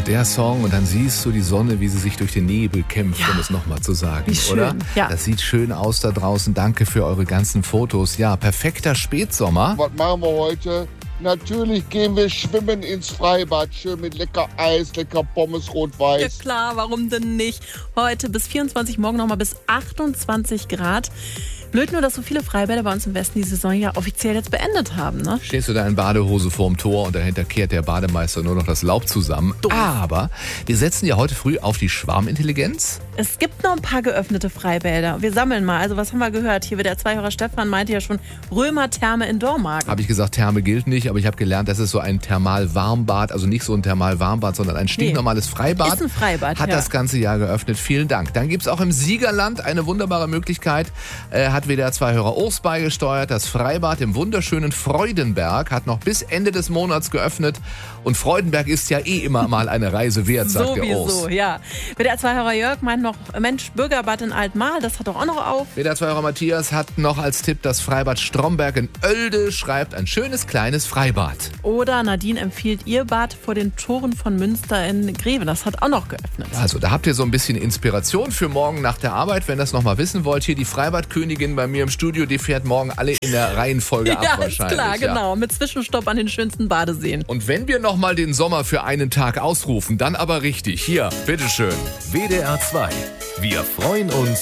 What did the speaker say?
der Song und dann siehst du die Sonne, wie sie sich durch den Nebel kämpft, um es nochmal zu sagen, wie schön. oder? Ja. Das sieht schön aus da draußen. Danke für eure ganzen Fotos. Ja, perfekter Spätsommer. Was machen wir heute? Natürlich gehen wir schwimmen ins Freibad. Schön mit lecker Eis, lecker Pommes Ja rot-weiß. klar, warum denn nicht? Heute bis 24, morgen nochmal bis 28 Grad. Blöd nur, dass so viele Freibäder bei uns im Westen die Saison ja offiziell jetzt beendet haben, ne? Stehst du da in Badehose vorm Tor und dahinter kehrt der Bademeister nur noch das Laub zusammen. Doof. Aber wir setzen ja heute früh auf die Schwarmintelligenz. Es gibt noch ein paar geöffnete Freibäder. Wir sammeln mal. Also was haben wir gehört? Hier wird der Zweihörer Stefan meinte ja schon Römer-Therme in Dormagen. Habe ich gesagt, Therme gilt nicht, aber ich habe gelernt, das ist so ein Thermal-Warmbad, also nicht so ein Thermal-Warmbad, sondern ein stinknormales Freibad. Ist ein Freibad, Hat ja. das ganze Jahr geöffnet. Vielen Dank. Dann gibt es auch im Siegerland eine wunderbare Möglichkeit. Hat WDR 2 Hörer Urs beigesteuert. Das Freibad im wunderschönen Freudenberg hat noch bis Ende des Monats geöffnet. Und Freudenberg ist ja eh immer mal eine Reise wert, sagt der Urs. Sowieso, ja. WDR 2 Hörer Jörg meint noch, Mensch, Bürgerbad in Altmahl, das hat doch auch noch auf. WDR 2 Hörer Matthias hat noch als Tipp das Freibad Stromberg in Oelde, schreibt ein schönes kleines Freibad. Oder Nadine empfiehlt ihr Bad vor den Toren von Münster in Greve. Das hat auch noch geöffnet. Also da habt ihr so ein bisschen Inspiration für morgen nach der Arbeit, wenn ihr das nochmal wissen wollt. Hier die Freibadkönigin bei mir im Studio, die fährt morgen alle in der Reihenfolge ab Ja, ist wahrscheinlich. klar, genau. Mit Zwischenstopp an den schönsten Badeseen. Und wenn wir nochmal den Sommer für einen Tag ausrufen, dann aber richtig. Hier, bitteschön. WDR 2. Wir freuen uns